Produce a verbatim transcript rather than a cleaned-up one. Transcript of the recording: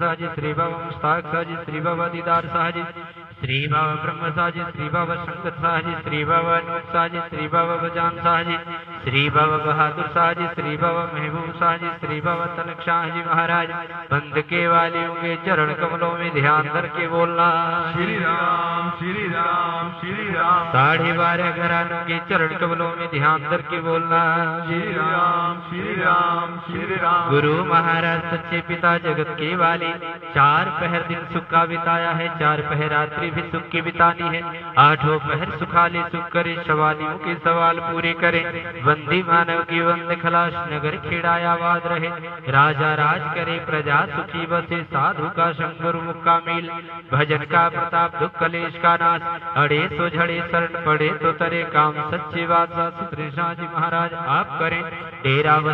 साजी श्री बाबा मुस्ताक साजी श्री बाबा दीदार साजी श्री बाबा ब्रह्म साजी श्री बाबा शंकर साजी श्री बाबा अनूप साजी श्री बाबा बजान साजी श्री बाबा बहादुर साजी श्री बाबा महबूब साजी श्री बाबा तनक शाह जी महाराज। बंद के वालियों के चरण कमलों में ध्यान धर के बोलना श्री राम श्री राम श्री राम। साढ़े बारह घरानों के चरण कमलों में ध्यान धर के बोलना श्री राम श्री राम श्री राम। गुरु महाराज सच्चे पिता जगत के वाले चार पहर दिन सुख का बिताया है, चार पहर रात्रि भी सुख की बितानी है। आठों पहर सुखाले सुख करे, सवालियों के सवाल पूरे करे। बंदी मानव की बंद खलाश, नगर खेड़ा आबाद रहे। राजा राज करे, प्रजा सुखी बसे। साधु का संग गुरु मुख का मेल, भजन का प्रताप दुख कलेश का नाश। अड़े सो झड़े शरण पड़े तो तरे काम, सच्चे बादशाह सुरेश जी महाराज आप करें। डेरा